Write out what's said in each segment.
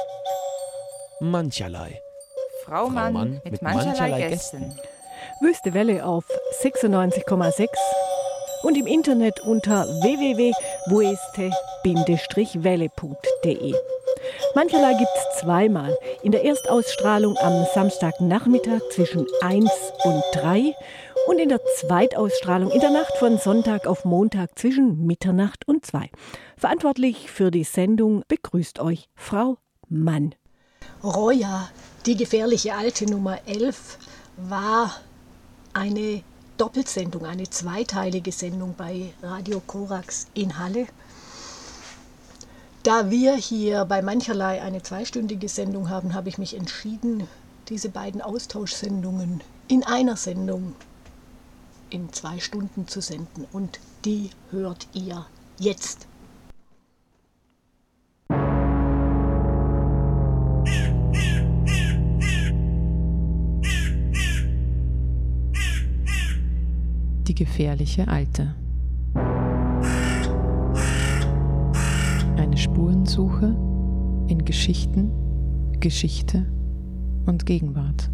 Mancherlei. Frau Mann mit mancherlei Gästen. Wüste Welle auf 96,6 und im Internet unter www.wueste-welle.de. Mancherlei gibt es zweimal. In der Erstausstrahlung am Samstagnachmittag zwischen 1 und 3 und in der Zweitausstrahlung in der Nacht von Sonntag auf Montag zwischen Mitternacht und 2. Verantwortlich für die Sendung begrüßt euch Frau Mann. Roja, die gefährliche Alte Nummer 11, war eine Doppelsendung, eine zweiteilige Sendung bei Radio Korax in Halle. Da wir hier bei Mancherlei eine zweistündige Sendung haben, habe ich mich entschieden, diese beiden Austauschsendungen in einer Sendung in 2 Stunden zu senden. Und die hört ihr jetzt. Die gefährliche Alte. Eine Spurensuche in Geschichten, Geschichte und Gegenwart.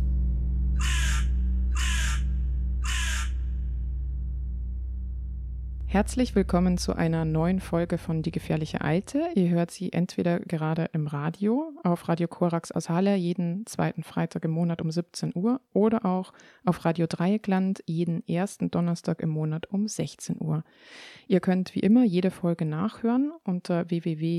Herzlich willkommen zu einer neuen Folge von Die gefährliche Alte. Ihr hört sie entweder gerade im Radio, auf Radio Korax aus Halle, jeden zweiten Freitag im Monat um 17 Uhr oder auch auf Radio Dreieckland jeden ersten Donnerstag im Monat um 16 Uhr. Ihr könnt wie immer jede Folge nachhören unter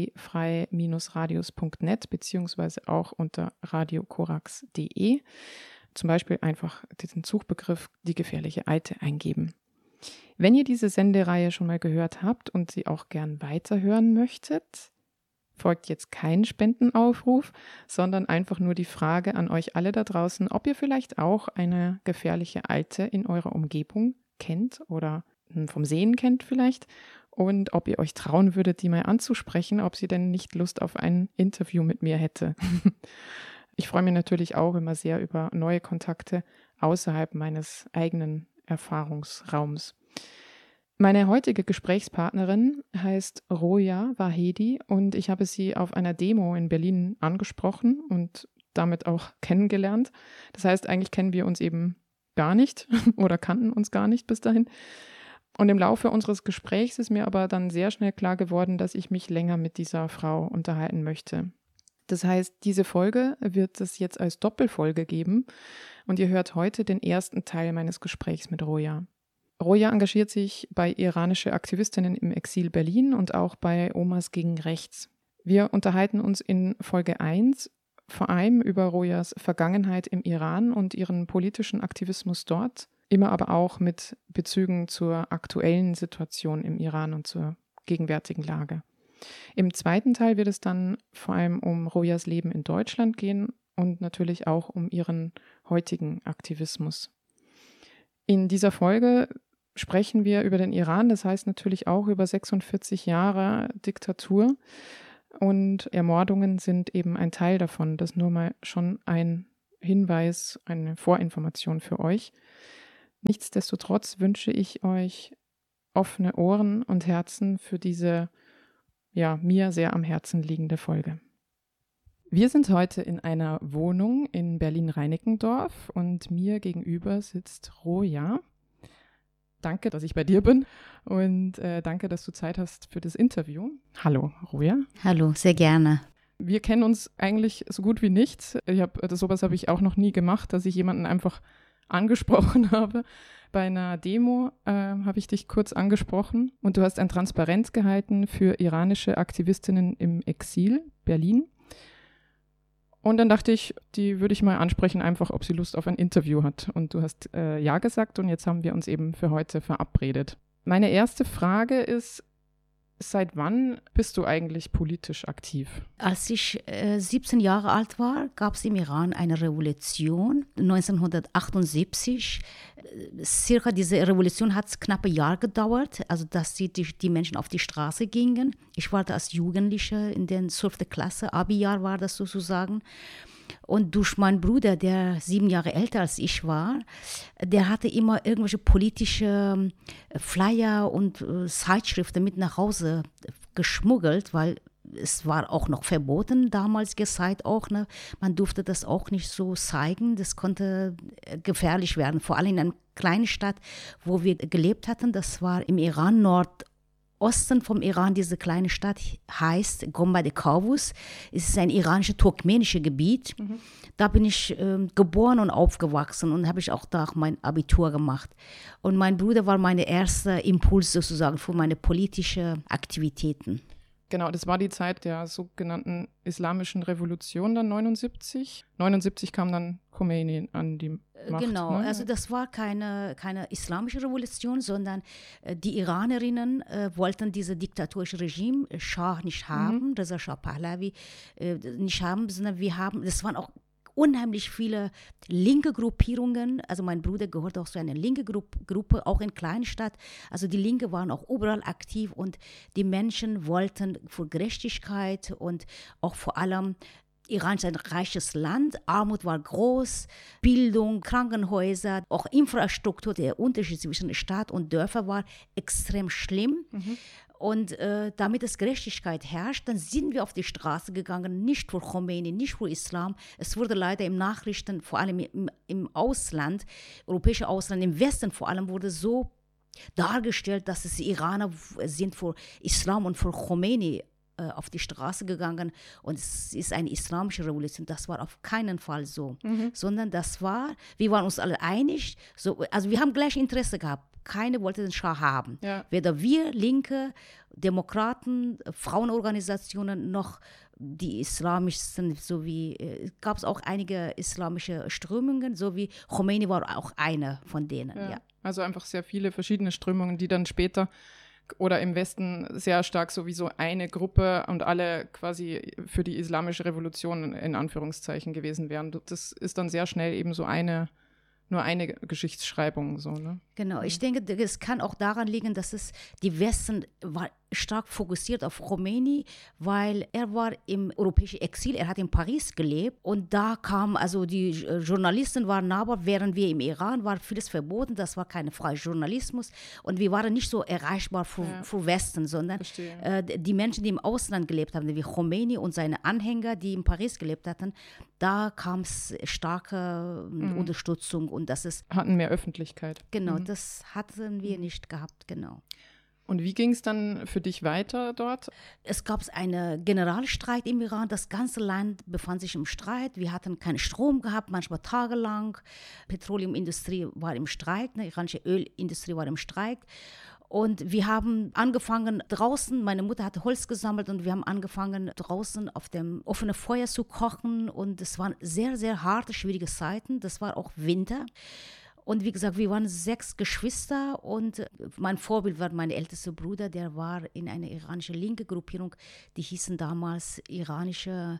www.frei-radios.net beziehungsweise auch unter radiokorax.de. Zum Beispiel einfach diesen Suchbegriff Die gefährliche Alte eingeben. Wenn ihr diese Sendereihe schon mal gehört habt und sie auch gern weiterhören möchtet, folgt jetzt kein Spendenaufruf, sondern einfach nur die Frage an euch alle da draußen, ob ihr vielleicht auch eine gefährliche Alte in eurer Umgebung kennt oder vom Sehen kennt vielleicht und ob ihr euch trauen würdet, die mal anzusprechen, ob sie denn nicht Lust auf ein Interview mit mir hätte. Ich freue mich natürlich auch immer sehr über neue Kontakte außerhalb meines eigenen Erfahrungsraums. Meine heutige Gesprächspartnerin heißt Roja Vahedi und ich habe sie auf einer Demo in Berlin angesprochen und damit auch kennengelernt. Das heißt, eigentlich kennen wir uns eben gar nicht oder kannten uns gar nicht bis dahin. Und im Laufe unseres Gesprächs ist mir aber dann sehr schnell klar geworden, dass ich mich länger mit dieser Frau unterhalten möchte. Das heißt, diese Folge wird es jetzt als Doppelfolge geben und ihr hört heute den ersten Teil meines Gesprächs mit Roja. Roja engagiert sich bei iranische Aktivistinnen im Exil Berlin und auch bei Omas gegen Rechts. Wir unterhalten uns in Folge 1 vor allem über Rojas Vergangenheit im Iran und ihren politischen Aktivismus dort, immer aber auch mit Bezügen zur aktuellen Situation im Iran und zur gegenwärtigen Lage. Im zweiten Teil wird es dann vor allem um Rojas Leben in Deutschland gehen und natürlich auch um ihren heutigen Aktivismus. In dieser Folge sprechen wir über den Iran, das heißt natürlich auch über 46 Jahre Diktatur und Ermordungen sind eben ein Teil davon. Das nur mal schon ein Hinweis, eine Vorinformation für euch. Nichtsdestotrotz wünsche ich euch offene Ohren und Herzen für diese, mir sehr am Herzen liegende Folge. Wir sind heute in einer Wohnung in Berlin-Reinickendorf und mir gegenüber sitzt Roja. Danke, dass ich bei dir bin und danke, dass du Zeit hast für das Interview. Hallo, Roja. Hallo, sehr gerne. Wir kennen uns eigentlich so gut wie nicht. Sowas habe ich auch noch nie gemacht, dass ich jemanden einfach angesprochen habe. Bei einer Demo habe ich dich kurz angesprochen und du hast ein Transparent gehalten für iranische Aktivistinnen im Exil, Berlin. Und dann dachte ich, die würde ich mal ansprechen, einfach ob sie Lust auf ein Interview hat. Und du hast ja gesagt und jetzt haben wir uns eben für heute verabredet. Meine erste Frage ist, seit wann bist du eigentlich politisch aktiv? Als ich 17 Jahre alt war, gab es im Iran eine Revolution, 1978. Circa diese Revolution hat knapp ein Jahr gedauert, also dass die Menschen auf die Straße gingen. Ich war da als Jugendliche in der 12. Klasse, Abi-Jahr war das sozusagen. Und durch meinen Bruder, der 7 Jahre älter als ich war, der hatte immer irgendwelche politische Flyer und Zeitschriften mit nach Hause geschmuggelt, weil es war auch noch verboten, damalige Zeit auch. Ne? Man durfte das auch nicht so zeigen. Das konnte gefährlich werden. Vor allem in einer kleinen Stadt, wo wir gelebt hatten. Das war im Iran, Nordosten vom Iran. Diese kleine Stadt heißt Gombay-de-Kavus. Es ist ein iranisches-turkmenisches Gebiet. Da bin ich geboren und aufgewachsen und habe ich auch da mein Abitur gemacht. Und mein Bruder war mein erster Impuls sozusagen für meine politischen Aktivitäten. Genau, das war die Zeit der sogenannten Islamischen Revolution dann 79. 79 kam dann Khomeini an die Macht. Genau, ne? also das war keine islamische Revolution, sondern die Iranerinnen wollten dieses diktatorische Regime Schah nicht haben, Reza Shah Pahlavi nicht haben, sondern das waren auch unheimlich viele linke Gruppierungen. Also mein Bruder gehört auch zu einer linken Gruppe, auch in Kleinstadt. Also die Linke waren auch überall aktiv und die Menschen wollten für Gerechtigkeit und auch vor allem, Iran ist ein reiches Land, Armut war groß, Bildung, Krankenhäuser, auch Infrastruktur, der Unterschied zwischen Stadt und Dörfer war extrem schlimm. Und damit es Gerechtigkeit herrscht, dann sind wir auf die Straße gegangen, nicht für Khomeini, nicht für Islam. Es wurde leider im Nachrichten, vor allem im Ausland, europäische Ausland, im Westen vor allem, wurde so dargestellt, dass es Iraner sind für Islam und für Khomeini auf die Straße gegangen und es ist eine islamische Revolution. Das war auf keinen Fall so, sondern wir waren uns alle einig, also wir haben gleich Interesse gehabt. Keiner wollte den Schah haben. Ja. Weder wir, Linke, Demokraten, Frauenorganisationen, noch die islamischen, gab es auch einige islamische Strömungen, so wie Khomeini war auch eine von denen. Ja. Also einfach sehr viele verschiedene Strömungen, die dann später oder im Westen sehr stark sowieso eine Gruppe und alle quasi für die islamische Revolution in Anführungszeichen gewesen wären. Das ist dann sehr schnell eben so nur eine Geschichtsschreibung. So, ne? Genau, ich denke, es kann auch daran liegen, dass die Westen war stark fokussiert auf Khomeini, weil er war im europäischen Exil, er hat in Paris gelebt und da kam, also die Journalisten waren nahbar, während wir im Iran war vieles verboten, das war kein freier Journalismus und wir waren nicht so erreichbar für Westen, sondern die Menschen, die im Ausland gelebt haben, wie Khomeini und seine Anhänger, die in Paris gelebt hatten, da kam es starke Unterstützung und hatten mehr Öffentlichkeit. Genau, das hatten wir nicht gehabt, genau. Und wie ging es dann für dich weiter dort? Es gab einen Generalstreik im Iran. Das ganze Land befand sich im Streit. Wir hatten keinen Strom gehabt, manchmal tagelang. Petroleumindustrie war im Streik, die iranische Ölindustrie war im Streik. Und wir haben angefangen draußen, meine Mutter hatte Holz gesammelt und wir haben angefangen draußen auf dem offenen Feuer zu kochen. Und es waren sehr, sehr harte, schwierige Zeiten. Das war auch Winter. Und wie gesagt, wir waren 6 Geschwister und mein Vorbild war mein ältester Bruder, der war in einer iranischen linken Gruppierung, die hießen damals iranische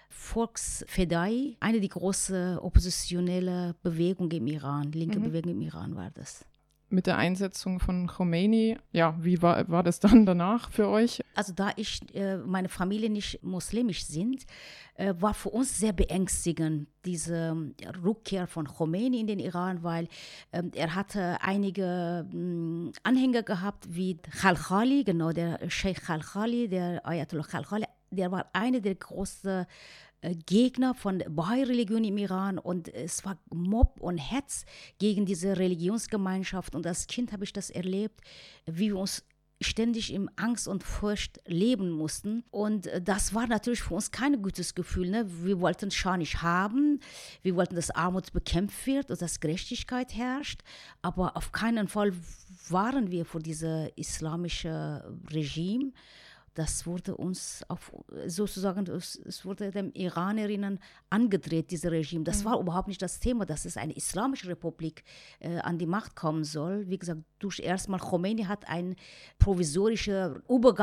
Volksfedai, eine der großen oppositionelle Bewegungen im Iran, linke Bewegung im Iran war das. Mit der Einsetzung von Khomeini, wie war das dann danach für euch? Also da meine Familie nicht muslimisch sind, war für uns sehr beängstigend, diese Rückkehr von Khomeini in den Iran, weil er hatte einige Anhänger gehabt, wie Khalkhali, genau, der Sheikh Khalkhali, der Ayatollah Khalkhali, der war einer der großen Gegner von der Bahai-Religion im Iran und es war Mob und Hetz gegen diese Religionsgemeinschaft und als Kind habe ich das erlebt, wie wir uns ständig in Angst und Furcht leben mussten und das war natürlich für uns kein gutes Gefühl. Ne? Wir wollten Schah nicht haben, wir wollten, dass Armut bekämpft wird und dass Gerechtigkeit herrscht, aber auf keinen Fall waren wir für dieses islamische Regime. Das wurde uns es wurde den Iranerinnen angedreht, dieses Regime. Das war überhaupt nicht das Thema, dass es eine islamische Republik an die Macht kommen soll. Wie gesagt, erstmal Khomeini hat ein provisorisches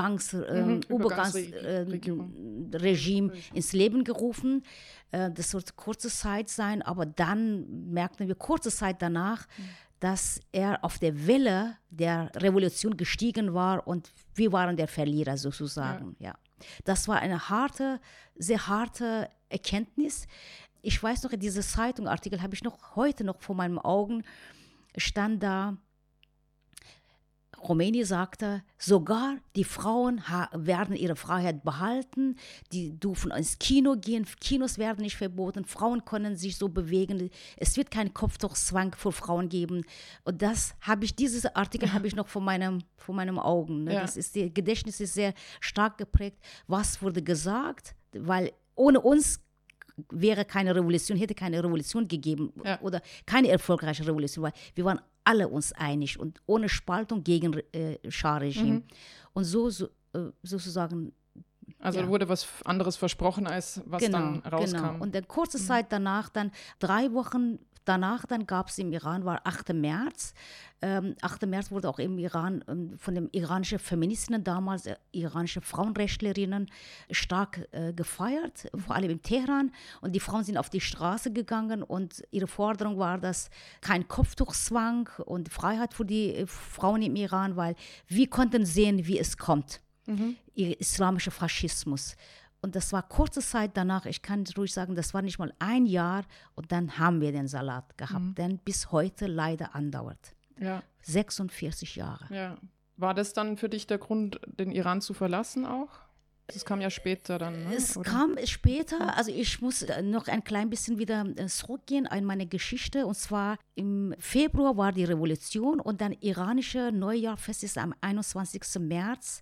Übergangsregime ins Leben gerufen. Das sollte kurze Zeit sein, aber dann merkten wir kurze Zeit danach, dass er auf der Welle der Revolution gestiegen war und wir waren der Verlierer sozusagen. Ja. Das war eine sehr harte Erkenntnis. Ich weiß noch, in dieser Zeitungartikel habe ich heute noch vor meinen Augen, stand da, Khomeini sagte, sogar die Frauen werden ihre Freiheit behalten, die dürfen ins Kino gehen, Kinos werden nicht verboten, Frauen können sich so bewegen, es wird keinen Kopftuchzwang für Frauen geben. Und dieses Artikel habe ich noch vor meinem Augen. Ne? Ja. Die Gedächtnis ist sehr stark geprägt. Was wurde gesagt? Weil ohne uns hätte keine Revolution gegeben oder keine erfolgreiche Revolution, weil wir waren alle uns einig und ohne Spaltung gegen Schah-Regime. Und sozusagen. Also wurde was anderes versprochen, als was dann rauskam. Genau. Und dann kurze Zeit danach, dann 3 Wochen danach, dann gab es im Iran, war 8. März. 8. März wurde auch im Iran von den iranischen Feministinnen damals, iranische Frauenrechtlerinnen, stark gefeiert, vor allem in Teheran. Und die Frauen sind auf die Straße gegangen und ihre Forderung war, dass kein Kopftuchzwang und Freiheit für die Frauen im Iran, weil wir konnten sehen, wie es kommt. Islamischer Faschismus. Und das war kurze Zeit danach, ich kann ruhig sagen, das war nicht mal 1 Jahr und dann haben wir den Salat gehabt, der bis heute leider andauert. Ja. 46 Jahre. Ja. War das dann für dich der Grund, den Iran zu verlassen auch? Das kam ja später dann, ne? Es kam später, also ich muss noch ein klein bisschen wieder zurückgehen in meine Geschichte. Und zwar im Februar war die Revolution und dann iranische Neujahrfest ist am 21. März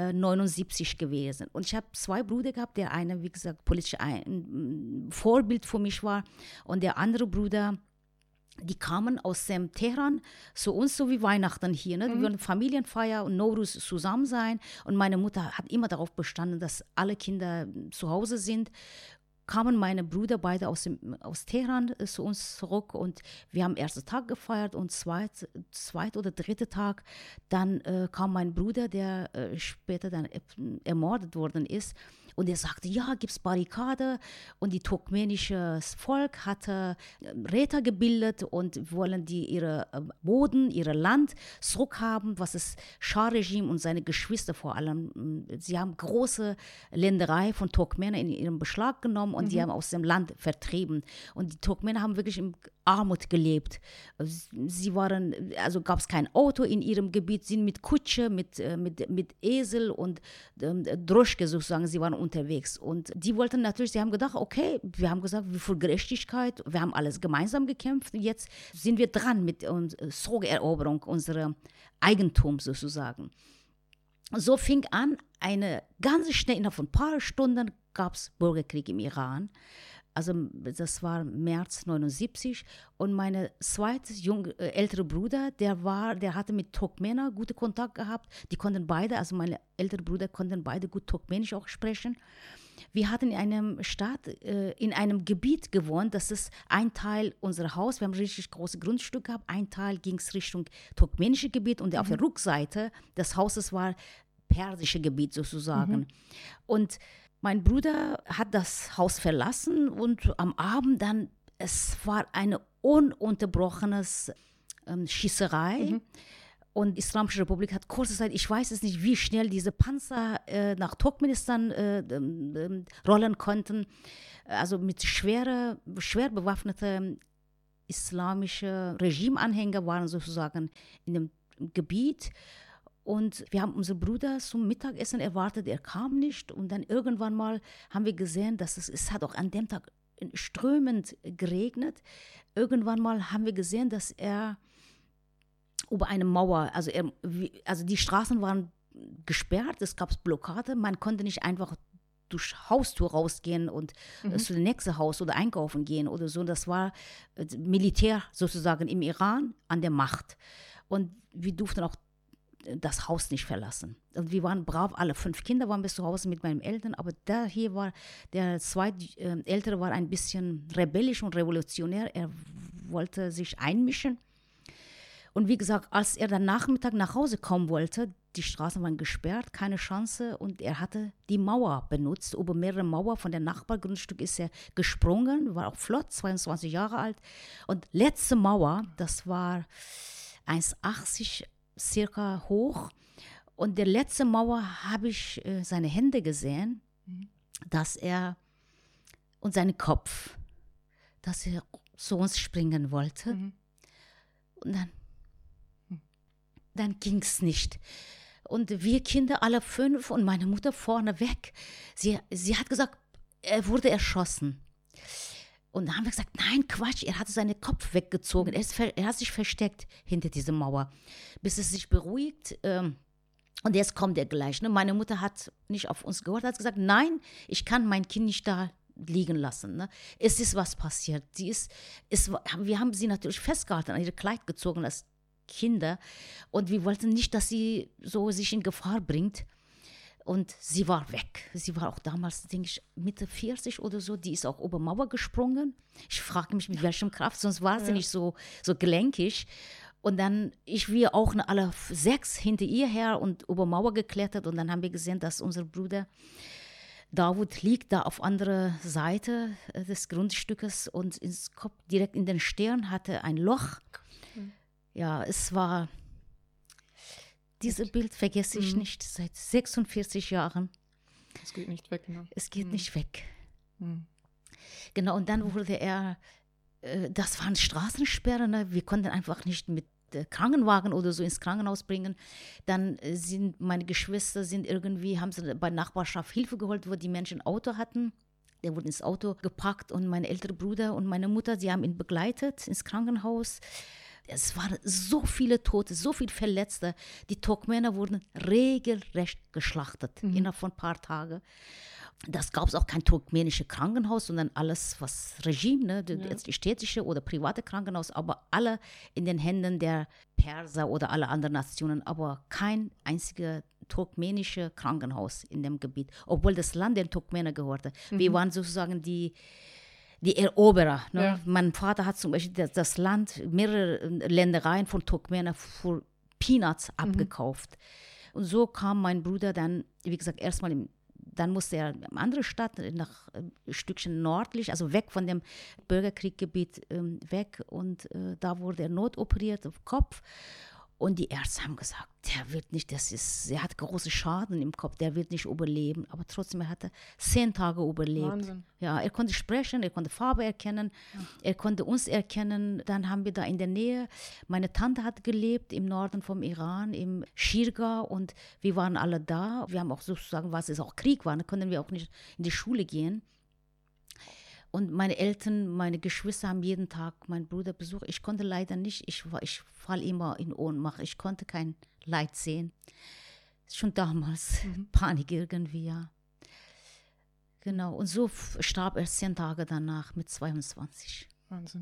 79 gewesen. Und ich habe 2 Brüder gehabt, der eine, wie gesagt, politisch ein Vorbild für mich war und der andere Bruder, die kamen aus dem Teheran zu uns, so wie Weihnachten hier. Ne? Wir wollen Familienfeier und Nowruz zusammen sein. Und meine Mutter hat immer darauf bestanden, dass alle Kinder zu Hause sind. Kamen meine Brüder beide aus Teheran zu uns zurück und wir haben ersten Tag gefeiert und zweit oder dritte Tag, dann kam mein Bruder, der später dann ermordet worden ist. Und er sagte, ja, gibt es Barrikade und die turkmenische Volk hatte Räte gebildet und wollen ihre Boden, ihr Land zurückhaben, was das Schah-Regime und seine Geschwister vor allem, sie haben große Länderei von Turkmenen in ihrem Beschlag genommen und die haben aus dem Land vertrieben. Und die Turkmenen haben wirklich in Armut gelebt. Sie waren, also gab es kein Auto in ihrem Gebiet, sind mit Kutsche, mit Esel und Droschke sozusagen, sie waren unterwegs. Und die wollten natürlich, sie haben gedacht, okay, wir haben gesagt, für Gerechtigkeit, wir haben alles gemeinsam gekämpft und jetzt sind wir dran mit Zurückeroberung unserer Eigentum sozusagen. So fing an, ganz schnell, innerhalb von ein paar Stunden gab es Bürgerkrieg im Iran. Also das war März 79 und mein zweiter älterer Bruder, der hatte mit Turkmenen guten Kontakt gehabt. Die konnten beide, also meine älteren Brüder konnten beide gut Turkmenisch auch sprechen. Wir hatten in einem Stadt, in einem Gebiet gewohnt, das ist ein Teil unserer Haus, wir haben richtig große Grundstücke gehabt, ein Teil ging es Richtung turkmenische Gebiet und auf der Rückseite des Hauses war persische Gebiet sozusagen. Und mein Bruder hat das Haus verlassen und am Abend dann, es war eine ununterbrochene Schießerei. Und die Islamische Republik hat kurze Zeit, ich weiß es nicht, wie schnell diese Panzer nach Turkmenistan rollen konnten. Also mit schwer bewaffnete islamische Regimeanhänger waren sozusagen in dem Gebiet. Und wir haben unseren Bruder zum Mittagessen erwartet, er kam nicht. Und dann irgendwann mal haben wir gesehen, dass es hat auch an dem Tag strömend geregnet. Irgendwann mal haben wir gesehen, dass er über eine Mauer, also die Straßen waren gesperrt, es gab Blockade, man konnte nicht einfach durch Haustür rausgehen und zu dem nächsten Haus oder einkaufen gehen oder so. Das war Militär sozusagen im Iran an der Macht. Und wir durften auch das Haus nicht verlassen. Und wir waren brav, alle 5 Kinder waren bis zu Hause mit meinen Eltern, aber der Ältere war ein bisschen rebellisch und revolutionär, er wollte sich einmischen. Und wie gesagt, als er dann Nachmittag nach Hause kommen wollte, die Straßen waren gesperrt, keine Chance und er hatte die Mauer benutzt, über mehrere Mauern von der Nachbargrundstück ist er gesprungen, war auch flott, 22 Jahre alt und letzte Mauer, das war 1,80 circa hoch und der letzte Mauer habe ich seine Hände gesehen, dass er und seinen Kopf, dass er zu uns springen wollte und dann ging es nicht. Und wir Kinder, alle 5 und meine Mutter vorne weg. Sie hat gesagt, er wurde erschossen. Und dann haben wir gesagt, nein, Quatsch, er hat seinen Kopf weggezogen. Er hat sich versteckt hinter dieser Mauer, bis es sich beruhigt. Und jetzt kommt er gleich. Ne? Meine Mutter hat nicht auf uns gehört, hat gesagt, nein, ich kann mein Kind nicht da liegen lassen. Ne? Es ist was passiert. Wir haben sie natürlich festgehalten, an ihr Kleid gezogen als Kinder. Und wir wollten nicht, dass sie so sich in Gefahr bringt. Und sie war weg. Sie war auch damals, denke ich, Mitte 40 oder so. Die ist auch über Mauer gesprungen. Ich frage mich, mit welcher Kraft, sonst war sie nicht so gelenkig. Und dann, wir auch alle 6 hinter ihr her und über Mauer geklettert. Und dann haben wir gesehen, dass unser Bruder Dawood liegt da auf anderer Seite des Grundstückes und ins Kopf, direkt in den Stirn, hatte ein Loch. Ja, es war... Dieses Bild vergesse ich nicht seit 46 Jahren. Es geht nicht weg, ne? Es geht nicht weg. Genau, und dann wurde er, das waren Straßensperren, ne? Wir konnten einfach nicht mit Krankenwagen oder so ins Krankenhaus bringen. Dann sind meine Geschwister haben sie bei Nachbarschaft Hilfe geholt, wo die Menschen ein Auto hatten. Der wurde ins Auto gepackt und mein älterer Bruder und meine Mutter, die haben ihn begleitet ins Krankenhaus. Es waren so viele Tote, so viele Verletzte. Die Turkmenen wurden regelrecht geschlachtet innerhalb von ein paar Tagen. Das gab es auch kein turkmenisches Krankenhaus, sondern alles, was Regime, ne, die städtische oder private Krankenhaus, aber alle in den Händen der Perser oder aller anderen Nationen, aber kein einziges turkmenisches Krankenhaus in dem Gebiet, obwohl das Land den Turkmenen gehörte. Wir waren sozusagen die Eroberer. Ne? Ja. Mein Vater hat zum Beispiel das Land, mehrere Ländereien von Turkmenen für Peanuts abgekauft. Und so kam mein Bruder dann, wie gesagt, dann musste er in eine andere Stadt, nach ein Stückchen nördlich, also weg von dem Bürgerkrieggebiet weg. Und da wurde er notoperiert auf Kopf. Und die Ärzte haben gesagt, der wird nicht, er hat große Schaden im Kopf, der wird nicht überleben. Aber trotzdem, er hatte 10 Tage überlebt. Wahnsinn. Ja, er konnte sprechen, er konnte Farbe erkennen, er konnte uns erkennen. Dann haben wir da in der Nähe, meine Tante hat gelebt im Norden vom Iran, im Schirga, und wir waren alle da. Wir haben auch sozusagen, was es auch Krieg war, da konnten wir auch nicht in die Schule gehen. Und meine Eltern, meine Geschwister haben jeden Tag meinen Bruder besucht. Ich konnte leider nicht, ich falle immer in Ohnmacht. Ich konnte kein Leid sehen. Schon damals Panik irgendwie, ja. Genau, und so starb er 10 Tage danach mit 22. Wahnsinn.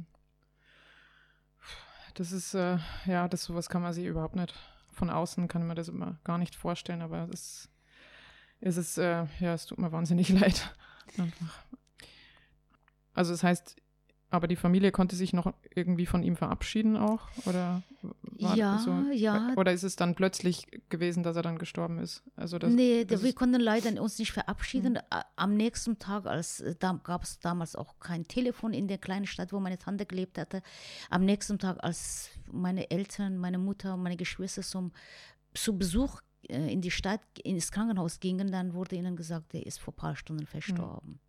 Das ist, sowas kann man sich überhaupt nicht, von außen kann man das immer gar nicht vorstellen, aber es tut mir wahnsinnig leid. Einfach. Also das heißt, aber die Familie konnte sich noch irgendwie von ihm verabschieden auch? Oder Oder ist es dann plötzlich gewesen, dass er dann gestorben ist? Also wir konnten leider uns nicht verabschieden. Am nächsten Tag, gab es damals auch kein Telefon in der kleinen Stadt, wo meine Tante gelebt hatte. Am nächsten Tag, als meine Eltern, meine Mutter und meine Geschwister zu Besuch in die Stadt, ins Krankenhaus gingen, dann wurde ihnen gesagt, er ist vor ein paar Stunden verstorben.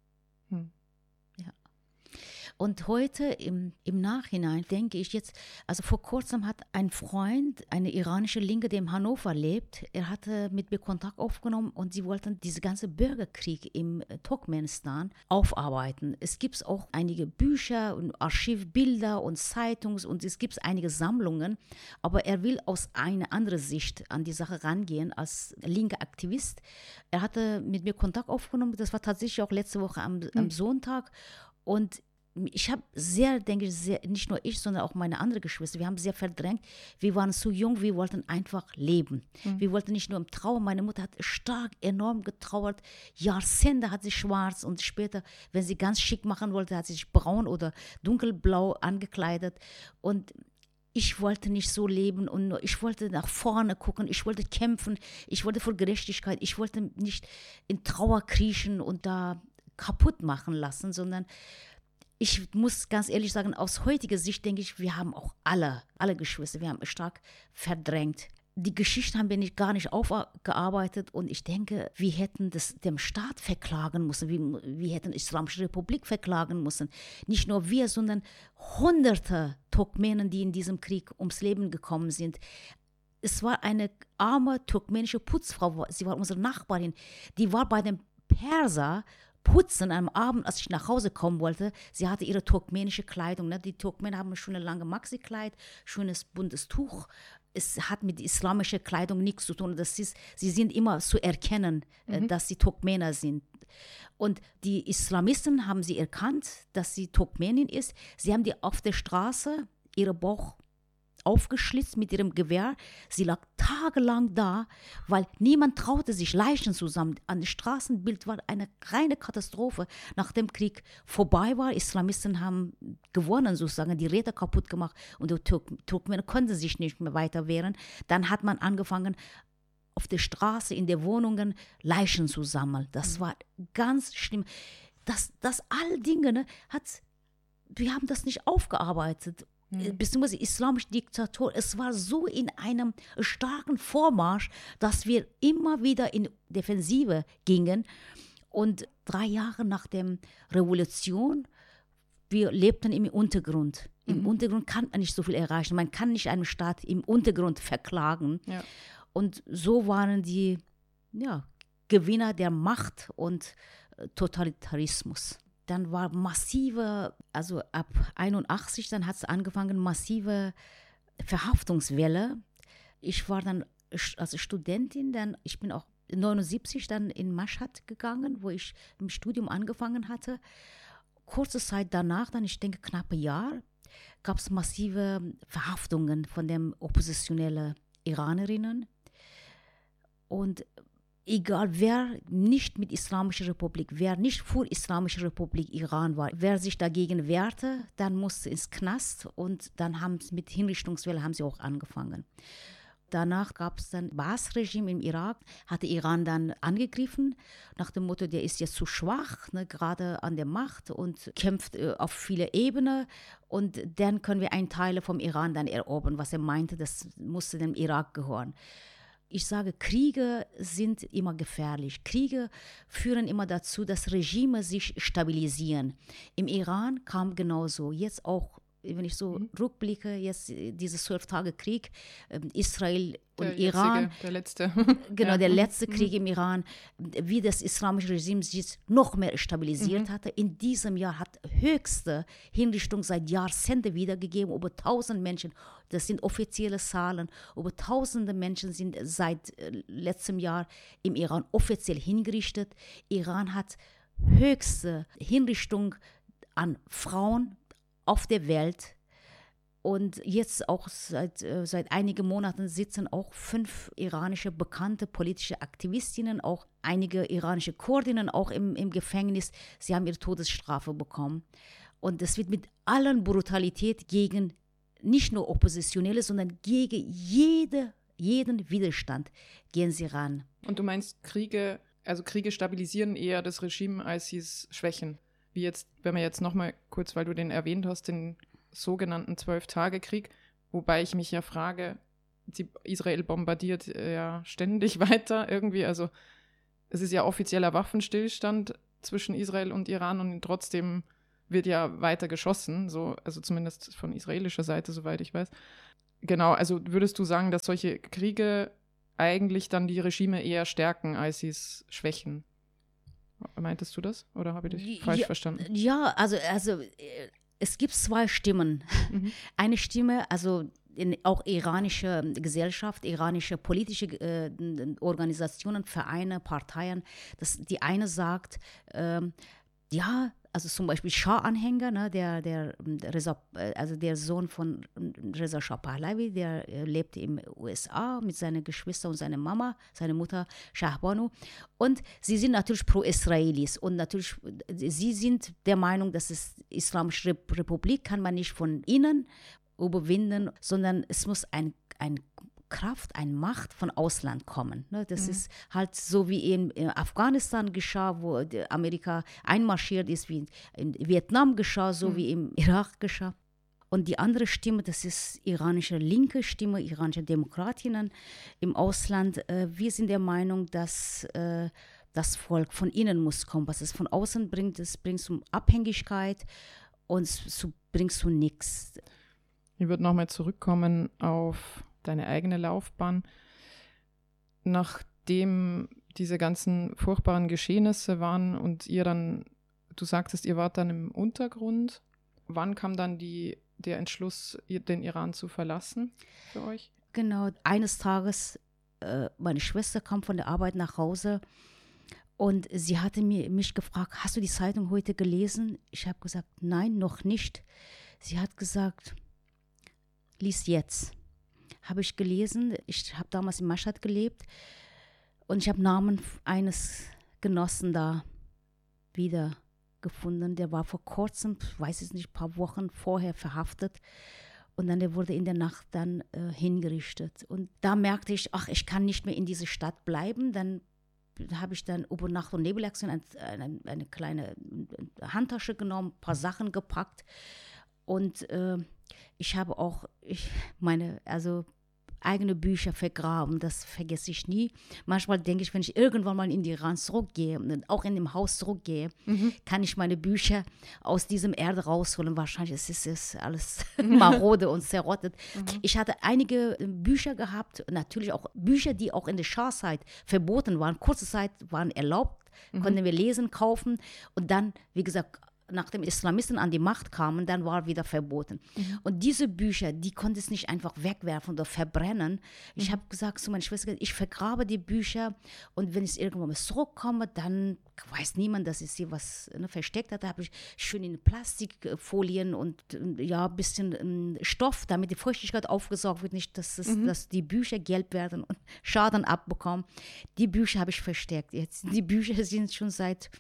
Ja. Und heute im Nachhinein denke ich jetzt, also vor kurzem hat ein Freund, eine iranische Linke, der in Hannover lebt, er hatte mit mir Kontakt aufgenommen und sie wollten diesen ganzen Bürgerkrieg im Turkmenistan aufarbeiten. Es gibt auch einige Bücher und Archivbilder und Zeitungs und es gibt einige Sammlungen, aber er will aus einer anderen Sicht an die Sache rangehen als linker Aktivist. Er hatte mit mir Kontakt aufgenommen, das war tatsächlich auch letzte Woche am Sonntag. Und ich habe nicht nur ich, sondern auch meine anderen Geschwister, wir haben sehr verdrängt. Wir waren zu jung, wir wollten einfach leben. Wir wollten nicht nur im Trauer. Meine Mutter hat enorm getrauert. Jahrzehnte hat sie schwarz und später, wenn sie ganz schick machen wollte, hat sie sich braun oder dunkelblau angekleidet. Und ich wollte nicht so leben und ich wollte nach vorne gucken, ich wollte kämpfen, ich wollte für Gerechtigkeit, ich wollte nicht in Trauer kriechen und da kaputt machen lassen, sondern ich muss ganz ehrlich sagen, aus heutiger Sicht denke ich, wir haben auch alle Geschwister, wir haben stark verdrängt. Die Geschichte haben wir gar nicht aufgearbeitet und ich denke, wir hätten dem Staat verklagen müssen, wir hätten die Islamische Republik verklagen müssen. Nicht nur wir, sondern hunderte Turkmenen, die in diesem Krieg ums Leben gekommen sind. es war eine arme turkmenische Putzfrau, sie war unsere Nachbarin, die war bei dem Perser putzen am Abend, als ich nach Hause kommen wollte. Sie hatte ihre turkmenische Kleidung. Ne? Die Turkmenen haben schon eine lange Maxi-Kleid, schönes buntes Tuch. Es hat mit islamischer Kleidung nichts zu tun. Sie sind immer zu erkennen, dass sie Turkmener sind. Und die Islamisten haben sie erkannt, dass sie Turkmenin ist. Sie haben die auf der Straße ihre Bauch aufgeschlitzt mit ihrem Gewehr. Sie lag tagelang da, weil niemand traute sich, Leichen zusammen. An dem Straßenbild war eine reine Katastrophe. Nachdem der Krieg vorbei war, Islamisten haben gewonnen, sozusagen, die Räder kaputt gemacht und die Turkmenen konnten sich nicht mehr weiter wehren. Dann hat man angefangen, auf der Straße, in den Wohnungen Leichen zu sammeln. Das war ganz schlimm. Das all Dinge, ne, wir haben das nicht aufgearbeitet. Beziehungsweise islamische Diktatur, es war so in einem starken Vormarsch, dass wir immer wieder in Defensive gingen. Und 3 Jahre nach der Revolution, wir lebten im Untergrund. Im Untergrund kann man nicht so viel erreichen. Man kann nicht einen Staat im Untergrund verklagen. Ja. Und so waren die Gewinner der Macht und Totalitarismus. Dann war massive, also ab 81, dann hat es angefangen, massive Verhaftungswelle. Ich war dann als Studentin, ich bin auch 79 dann in Mashhad gegangen, wo ich im Studium angefangen hatte. Kurze Zeit danach, dann ich denke knappe Jahr, gab es massive Verhaftungen von den oppositionellen Iranerinnen. Und egal wer nicht mit Islamischer Republik, wer nicht für Islamische Republik Iran war, wer sich dagegen wehrte, dann musste ins Knast und dann mit Hinrichtungswelle haben sie auch angefangen. Danach gab es dann Baas-Regime im Irak, hatte Iran dann angegriffen, nach dem Motto, der ist jetzt zu schwach, ne, gerade an der Macht und kämpft auf viele Ebenen und dann können wir einen Teil vom Iran dann erobern, was er meinte, das musste dem Irak gehören. Ich sage, Kriege sind immer gefährlich. Kriege führen immer dazu, dass Regime sich stabilisieren. Im Iran kam genauso. Jetzt auch, wenn ich so rückblicke, jetzt dieser 12-Tage-Krieg, Israel und Iran. Der letzte. Genau, der letzte Krieg im Iran, wie das islamische Regime sich noch mehr stabilisiert hatte. In diesem Jahr hat höchste Hinrichtung seit Jahrzehnten wiedergegeben, über 1000 Menschen. Das sind offizielle Zahlen. Über 1000 Menschen sind seit letztem Jahr im Iran offiziell hingerichtet. Iran hat höchste Hinrichtung an Frauen auf der Welt. Und jetzt auch seit einigen Monaten sitzen auch 5 iranische bekannte politische Aktivistinnen, auch einige iranische Kurdinnen auch im Gefängnis. Sie haben ihre Todesstrafe bekommen. Und das wird mit aller Brutalität gegen nicht nur Oppositionelle, sondern gegen jeden Widerstand gehen sie ran. Und du meinst, Kriege stabilisieren eher das Regime, als sie es schwächen? Wie jetzt, wenn wir jetzt nochmal kurz, weil du den erwähnt hast, den sogenannten 12-Tage-Krieg, wobei ich mich ja frage, Israel bombardiert ja ständig weiter irgendwie, also es ist ja offizieller Waffenstillstand zwischen Israel und Iran und trotzdem wird ja weiter geschossen, so, also zumindest von israelischer Seite, soweit ich weiß. Genau, also würdest du sagen, dass solche Kriege eigentlich dann die Regime eher stärken, als sie es schwächen? Meintest du das? Oder habe ich dich falsch verstanden? Ja, also es gibt 2 Stimmen. Eine Stimme, also auch iranische Gesellschaft, iranische politische Organisationen, Vereine, Parteien, die eine sagt, also zum Beispiel Schah-Anhänger, ne, der Sohn von Reza Shah Pahlavi, der lebte in den USA mit seinen Geschwistern und seiner Mama, seine Mutter Shahbanu. Und sie sind natürlich pro-Israelis und natürlich, sie sind der Meinung, dass es Islamische Republik kann man nicht von innen überwinden, sondern es muss ein Kraft, eine Macht von Ausland kommen. Das ist halt so wie in Afghanistan geschah, wo Amerika einmarschiert ist, wie in Vietnam geschah, so wie im Irak geschah. Und die andere Stimme, das ist iranische linke Stimme, iranische Demokratinnen im Ausland. Wir sind der Meinung, dass das Volk von innen muss kommen. Was es von außen bringt, es bringt zu Abhängigkeit und es bringt zu nichts. Ich würde nochmal zurückkommen auf deine eigene Laufbahn. Nachdem diese ganzen furchtbaren Geschehnisse waren und ihr dann, du sagtest, ihr wart dann im Untergrund. Wann kam dann der Entschluss, den Iran zu verlassen für euch? Genau, eines Tages, meine Schwester kam von der Arbeit nach Hause und sie hatte mich gefragt, hast du die Zeitung heute gelesen? Ich habe gesagt, nein, noch nicht. Sie hat gesagt, lies jetzt. Habe ich gelesen, ich habe damals in Mashhad gelebt und ich habe Namen eines Genossen da wiedergefunden. Der war vor kurzem, weiß ich nicht, ein paar Wochen vorher verhaftet. Und dann der wurde in der Nacht dann hingerichtet. Und da merkte ich, ich kann nicht mehr in dieser Stadt bleiben. Dann habe ich dann über Nacht- und Nebelaktion eine kleine Handtasche genommen, ein paar Sachen gepackt. Und ich habe auch meine eigene Bücher vergraben, das vergesse ich nie. Manchmal denke ich, wenn ich irgendwann mal in den Iran zurückgehe und auch in dem Haus zurückgehe, kann ich meine Bücher aus diesem Erde rausholen. Wahrscheinlich ist es alles marode und zerrottet. Ich hatte einige Bücher gehabt, natürlich auch Bücher, die auch in der Schah-Zeit verboten waren. Kurze Zeit waren erlaubt, konnten wir lesen, kaufen und dann, wie gesagt, nachdem Islamisten an die Macht kamen, dann war wieder verboten. Und diese Bücher, die konnte es nicht einfach wegwerfen oder verbrennen. Ich habe gesagt zu meiner Schwester, ich vergrabe die Bücher und wenn ich irgendwann mal zurückkomme, dann weiß niemand, dass ich sie was versteckt hatte. Da habe ich schön in Plastikfolien und ein bisschen Stoff, damit die Feuchtigkeit aufgesaugt wird, nicht, dass die Bücher gelb werden und Schaden abbekommen. Die Bücher habe ich versteckt. Die Bücher sind schon seit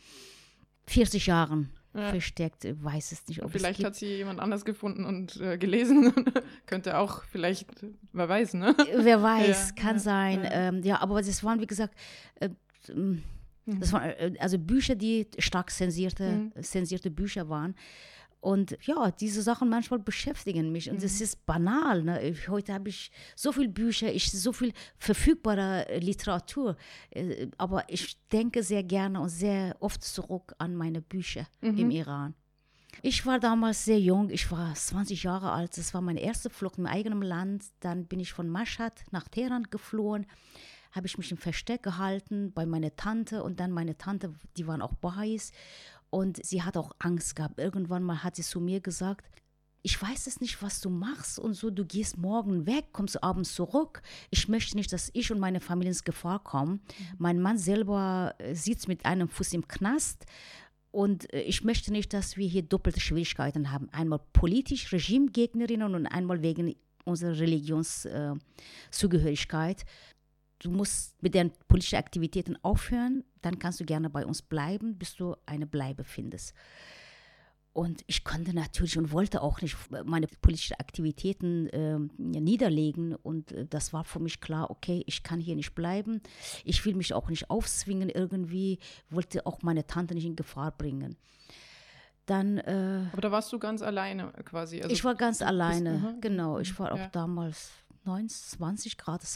40 Jahren versteckt, weiß es nicht. Ob vielleicht hat sie jemand anders gefunden und gelesen. Könnte auch vielleicht, wer weiß, ne? Wer weiß, kann sein. Aber das waren, wie gesagt, das waren also Bücher, die stark zensierte Bücher waren. Und ja, diese Sachen manchmal beschäftigen mich. Und es ist banal. Ne? Heute habe ich so viele Bücher, so viel verfügbare Literatur. Aber ich denke sehr gerne und sehr oft zurück an meine Bücher im Iran. Ich war damals sehr jung, ich war 20 Jahre alt. Das war meine erste Flucht im eigenen Land. Dann bin ich von Mashhad nach Teheran geflohen. Habe ich mich im Versteck gehalten bei meiner Tante. Und dann meine Tante, die waren auch Baha'is. Und sie hat auch Angst gehabt. Irgendwann mal hat sie zu mir gesagt, ich weiß es nicht, was du machst und so, du gehst morgen weg, kommst abends zurück. Ich möchte nicht, dass ich und meine Familie ins Gefahr kommen. Mein Mann selber sitzt mit einem Fuß im Knast und ich möchte nicht, dass wir hier doppelte Schwierigkeiten haben. Einmal politisch Regimegegnerinnen und einmal wegen unserer Religionszugehörigkeit. Du musst mit den politischen Aktivitäten aufhören, dann kannst du gerne bei uns bleiben, bis du eine Bleibe findest. Und ich konnte natürlich und wollte auch nicht meine politischen Aktivitäten niederlegen. Und das war für mich klar, okay, ich kann hier nicht bleiben. Ich will mich auch nicht aufzwingen irgendwie, wollte auch meine Tante nicht in Gefahr bringen. Dann, aber da warst du ganz alleine quasi? Also ich war ganz alleine, genau. Ich war auch damals 20.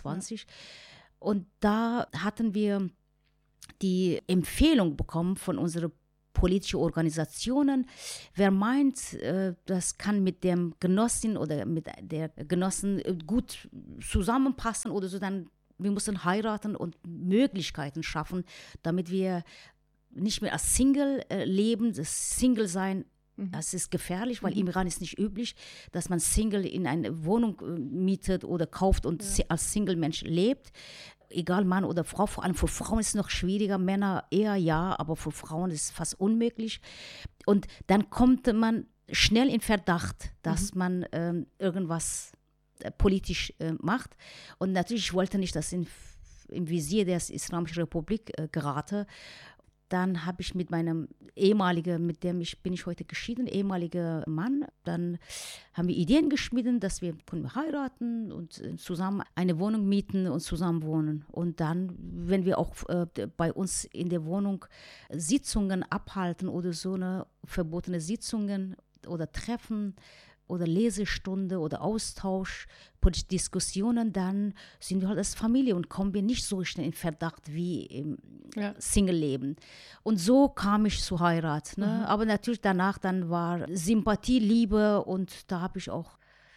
Und da hatten wir die Empfehlung bekommen von unseren politischen Organisationen. Wer meint, das kann mit dem Genossin oder mit der Genossin gut zusammenpassen oder so, dann wir müssen heiraten und Möglichkeiten schaffen, damit wir nicht mehr als Single leben. Das Single-Sein, das ist gefährlich, weil im Iran ist nicht üblich, dass man Single in eine Wohnung mietet oder kauft und als Single-Mensch lebt. Egal Mann oder Frau, vor allem für Frauen ist es noch schwieriger, Männer eher ja, aber für Frauen ist es fast unmöglich. Und dann kommt man schnell in Verdacht, dass man irgendwas politisch macht. Und natürlich, ich wollte nicht, dass im Visier der Islamischen Republik gerate. Dann habe ich mit meinem ehemaligen, bin ich heute geschieden, ehemaliger Mann, dann haben wir Ideen geschmiedet, dass wir können heiraten und zusammen eine Wohnung mieten und zusammen wohnen. Und dann, wenn wir auch bei uns in der Wohnung Sitzungen abhalten oder so eine verbotene Sitzungen oder Treffen oder Lesestunde oder Austausch, politische Diskussionen, dann sind wir halt als Familie und kommen wir nicht so schnell in Verdacht wie im Single-Leben. Und so kam ich zur Heirat. Ne? Aber natürlich danach dann war Sympathie, Liebe und da habe ich auch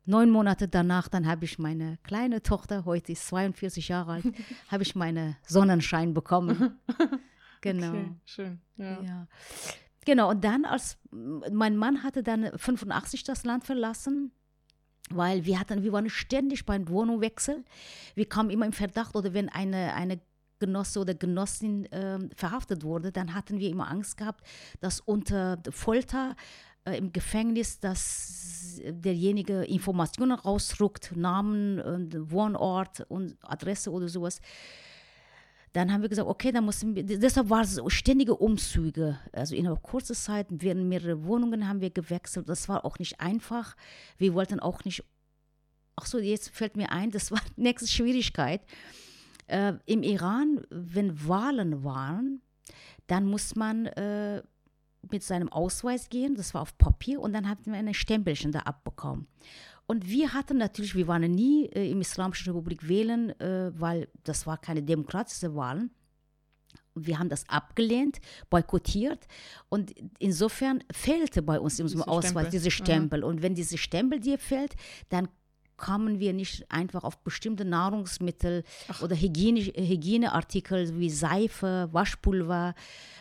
9 Monate danach, dann habe ich meine kleine Tochter, heute ist 42 Jahre alt, habe ich meine Sonnenschein bekommen. Genau. Okay, schön. Ja. Genau, und dann, mein Mann hatte dann 85 das Land verlassen, weil wir waren ständig beim Wohnungswechsel. Wir kamen immer im Verdacht, oder wenn eine Genosse oder Genossin verhaftet wurde, dann hatten wir immer Angst gehabt, dass unter Folter im Gefängnis, dass derjenige Informationen rausrückt, Namen, Wohnort und Adresse oder sowas. Dann haben wir gesagt, okay, dann mussten wir, deshalb waren es so ständige Umzüge. Also in einer kurzen Zeit, während mehrere Wohnungen haben wir gewechselt. Das war auch nicht einfach. Wir wollten auch nicht, ach so, jetzt fällt mir ein, das war die nächste Schwierigkeit. Im Iran, wenn Wahlen waren, dann muss man mit seinem Ausweis gehen, das war auf Papier, und dann hatten wir ein Stempelchen da abbekommen. Und wir hatten natürlich, wir waren nie im Islamischen Republik wählen, weil das war keine demokratische Wahlen. Wir haben das abgelehnt, boykottiert, und insofern fehlte bei uns in unserem Ausweis diese Stempel. Und wenn diese Stempel dir fehlt, dann kamen wir nicht einfach auf bestimmte Nahrungsmittel oder Hygieneartikel wie Seife, Waschpulver.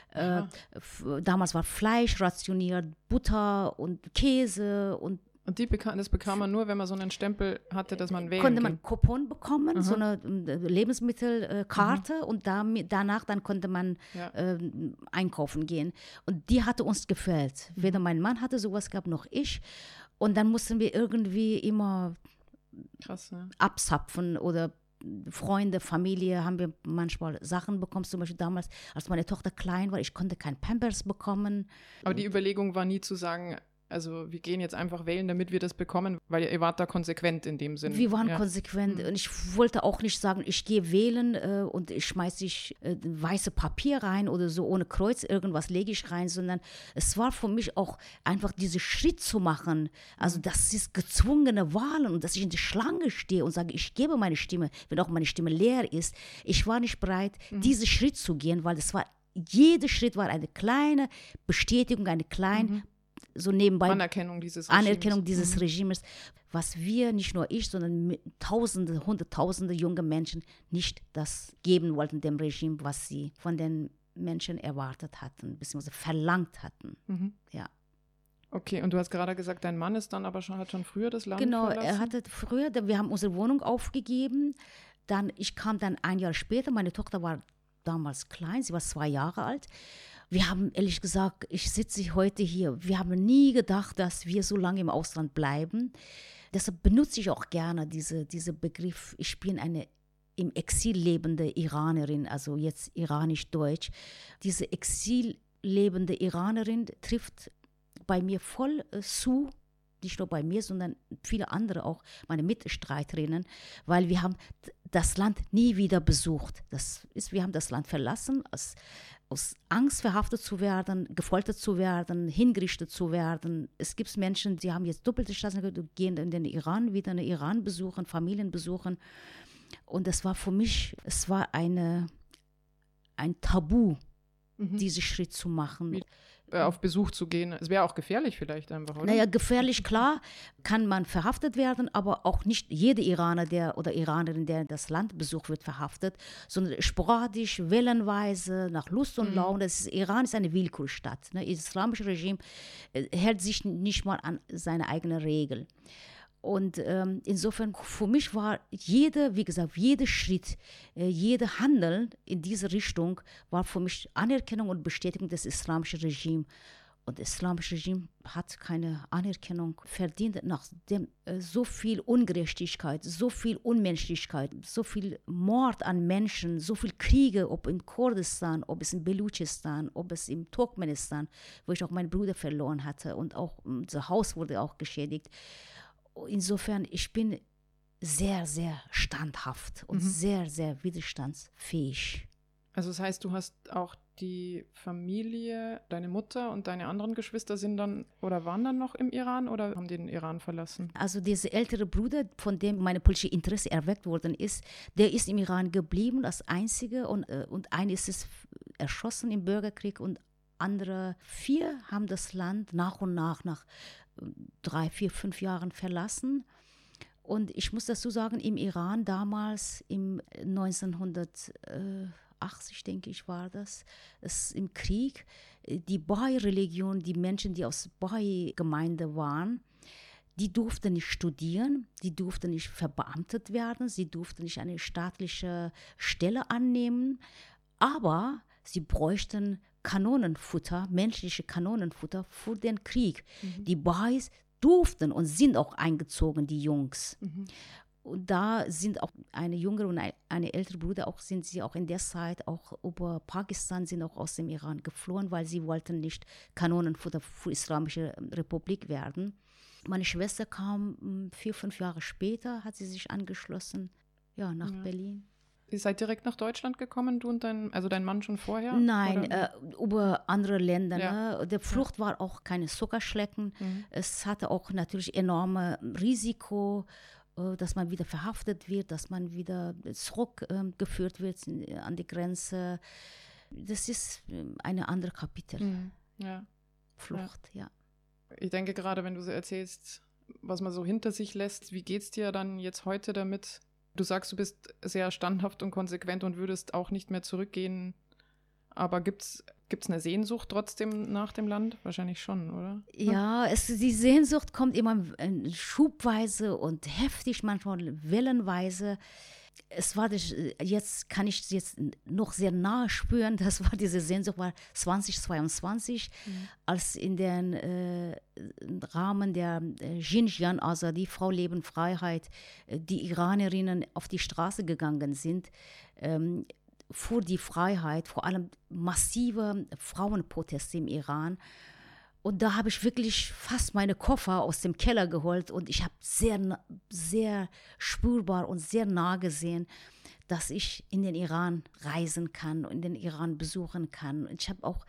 Damals war Fleisch rationiert, Butter und Käse und das bekam man nur, wenn man so einen Stempel hatte, dass man wählen konnte man Coupon bekommen, so eine Lebensmittelkarte, und danach dann konnte man einkaufen gehen. Und die hatte uns gefällt. Weder mein Mann hatte sowas gehabt, noch ich. Und dann mussten wir irgendwie immer abzapfen, oder Freunde, Familie, haben wir manchmal Sachen bekommen. Zum Beispiel damals, als meine Tochter klein war, ich konnte kein Pampers bekommen. Aber die Überlegung war nie zu sagen, also wir gehen jetzt einfach wählen, damit wir das bekommen, weil ihr wart da konsequent in dem Sinne. Wir waren konsequent, und ich wollte auch nicht sagen, ich gehe wählen und ich schmeiße weiße Papier rein oder so, ohne Kreuz, irgendwas lege ich rein, sondern es war für mich auch einfach diesen Schritt zu machen. Also das ist gezwungene Wahlen, und dass ich in der Schlange stehe und sage, ich gebe meine Stimme, wenn auch meine Stimme leer ist. Ich war nicht bereit, diesen Schritt zu gehen, weil jeder Schritt war eine kleine Bestätigung, eine kleine so nebenbei Anerkennung dieses Regimes, was wir, nicht nur ich, sondern Tausende, Hunderttausende junge Menschen nicht das geben wollten, dem Regime, was sie von den Menschen erwartet hatten, beziehungsweise verlangt hatten. Ja. Okay, und du hast gerade gesagt, dein Mann ist dann aber hat schon früher das Land verlassen? Genau, er hatte früher, wir haben unsere Wohnung aufgegeben, ich kam dann ein Jahr später, meine Tochter war damals klein, sie war 2 Jahre alt. Wir haben, ehrlich gesagt, ich sitze heute hier, wir haben nie gedacht, dass wir so lange im Ausland bleiben. Deshalb benutze ich auch gerne diese Begriff, ich bin eine im Exil lebende Iranerin, also jetzt iranisch-deutsch. Diese Exil lebende Iranerin trifft bei mir voll zu, nicht nur bei mir, sondern viele andere auch, meine Mitstreiterinnen, weil wir haben das Land nie wieder besucht. Wir haben das Land verlassen, aus Angst verhaftet zu werden, gefoltert zu werden, hingerichtet zu werden. Es gibt Menschen, die haben jetzt doppelte Staatsangehörigkeit, gehen in den Iran, wieder in den Iran besuchen, Familien besuchen. Und das war für mich, es war ein Tabu, diesen Schritt zu machen. Auf Besuch zu gehen, es wäre auch gefährlich vielleicht einfach, oder? Naja, gefährlich, klar, kann man verhaftet werden, aber auch nicht jeder Iraner oder Iranerin, der das Land besucht, wird verhaftet, sondern sporadisch, wellenweise, nach Lust und Laune. Iran ist eine Willkürstadt. Das islamische Regime hält sich nicht mal an seine eigene Regel. Und insofern, für mich war jeder Schritt, jeder Handel in diese Richtung war für mich Anerkennung und Bestätigung des islamischen Regimes. Und das islamische Regime hat keine Anerkennung verdient, nachdem so viel Ungerechtigkeit, so viel Unmenschlichkeit, so viel Mord an Menschen, so viel Kriege, ob in Kurdistan, ob es in Belutschistan, ob es im Turkmenistan, wo ich auch meinen Bruder verloren hatte, und auch unser Haus wurde auch geschädigt. Insofern, ich bin sehr, sehr standhaft und sehr, sehr widerstandsfähig. Also das heißt, du hast auch die Familie, deine Mutter und deine anderen Geschwister waren dann noch im Iran oder haben den Iran verlassen? Also dieser ältere Bruder, von dem meine politische Interesse erweckt worden ist, der ist im Iran geblieben als einziger, und einer ist es erschossen im Bürgerkrieg, und andere 4 haben das Land nach und nach 3, 4, 5 Jahren verlassen. Und ich muss dazu sagen, im Iran damals, im 1980, denke ich, war das, im Krieg, die Bahá'í-Religion, die Menschen, die aus Bahá'í-Gemeinde waren, die durften nicht studieren, die durften nicht verbeamtet werden, sie durften nicht eine staatliche Stelle annehmen, aber sie bräuchten Kanonenfutter, menschliche Kanonenfutter für den Krieg. Die Baha'is durften und sind auch eingezogen, die Jungs. Und da sind auch eine jüngere und eine ältere Bruder, auch sind sie auch in der Zeit auch über Pakistan, sind auch aus dem Iran geflohen, weil sie wollten nicht Kanonenfutter für die Islamische Republik werden. Meine Schwester kam 4-5 Jahre später, hat sie sich angeschlossen, nach Berlin. Ihr seid direkt nach Deutschland gekommen, du und dein Mann schon vorher? Nein, über andere Länder. Ja. Ne? Der Flucht war auch keine Zuckerschlecken. Es hatte auch natürlich enorme Risiko, dass man wieder verhaftet wird, dass man wieder zurückgeführt wird an die Grenze. Das ist ein anderes Kapitel. Flucht, ja. Ich denke gerade, wenn du so erzählst, was man so hinter sich lässt, wie geht's dir dann jetzt heute damit? Du sagst, du bist sehr standhaft und konsequent und würdest auch nicht mehr zurückgehen. Aber gibt's eine Sehnsucht trotzdem nach dem Land? Wahrscheinlich schon, oder? Ja, die Sehnsucht kommt immer schubweise und heftig, manchmal wellenweise. Es war jetzt kann ich es jetzt noch sehr nahe spüren, diese Sehnsucht war 2022, als in den Rahmen der Xinjiang, also die Frau Leben Freiheit, die Iranerinnen auf die Straße gegangen sind, für die Freiheit, vor allem massive Frauenproteste im Iran. Und da habe ich wirklich fast meine Koffer aus dem Keller geholt und ich habe sehr, sehr spürbar und sehr nah gesehen, dass ich in den Iran reisen kann und den Iran besuchen kann. Und ich habe auch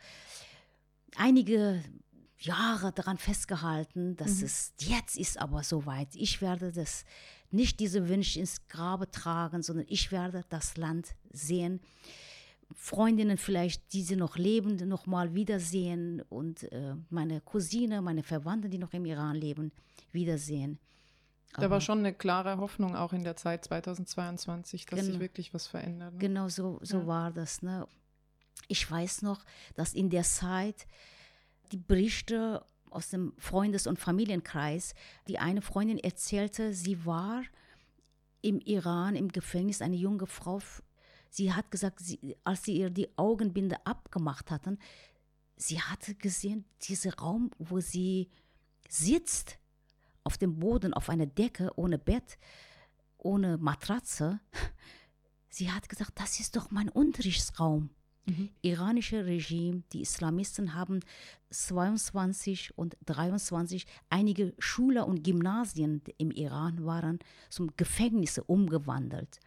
einige Jahre daran festgehalten, dass es jetzt ist aber soweit. Ich werde nicht diese Wünsche ins Grabe tragen, sondern ich werde das Land sehen. Freundinnen vielleicht, die sie noch leben, noch mal wiedersehen und meine Cousine, meine Verwandten, die noch im Iran leben, wiedersehen. Da war schon eine klare Hoffnung auch in der Zeit 2022, dass sich wirklich was verändert. Ne? Genau so war das. Ne? Ich weiß noch, dass in der Zeit die Berichte aus dem Freundes- und Familienkreis, die eine Freundin erzählte, sie war im Iran, im Gefängnis, eine junge Frau. Sie hat gesagt, als sie ihr die Augenbinde abgemacht hatten, sie hatte gesehen, dieser Raum, wo sie sitzt, auf dem Boden, auf einer Decke, ohne Bett, ohne Matratze. Sie hat gesagt, das ist doch mein Unterrichtsraum. Iranische Regime, die Islamisten haben 22 und 23 einige Schüler und Gymnasien im Iran waren zum Gefängnisse umgewandelt.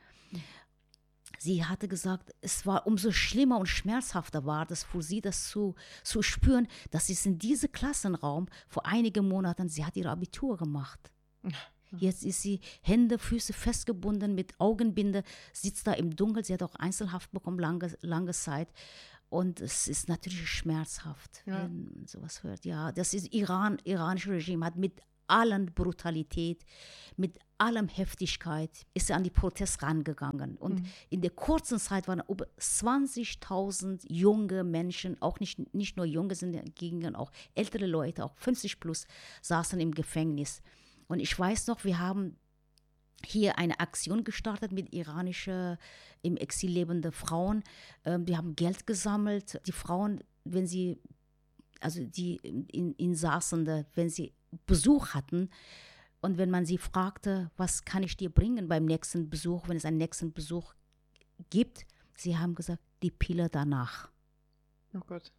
Sie hatte gesagt, es war umso schlimmer und schmerzhafter war das für sie, das zu spüren, dass sie in diesem Klassenraum vor einigen Monaten, sie hat ihr Abitur gemacht. Jetzt ist sie Hände, Füße festgebunden mit Augenbinde, sitzt da im Dunkeln. Sie hat auch Einzelhaft bekommen, lange Zeit. Und es ist natürlich schmerzhaft, wenn man sowas hört. Ja, das ist iranische Regime, hat mit allen Brutalität, mit allem Heftigkeit, ist er an die Proteste rangegangen. Und in der kurzen Zeit waren über 20.000 junge Menschen, auch nicht nur junge, sondern gingen auch ältere Leute, auch 50 plus, saßen im Gefängnis. Und ich weiß noch, wir haben hier eine Aktion gestartet mit iranischen, im Exil lebenden Frauen. Wir haben Geld gesammelt. Die Frauen, wenn sie, also die Insassende, wenn sie Besuch hatten und wenn man sie fragte, was kann ich dir bringen beim nächsten Besuch, wenn es einen nächsten Besuch gibt, sie haben gesagt, die Pille danach. Oh Gott.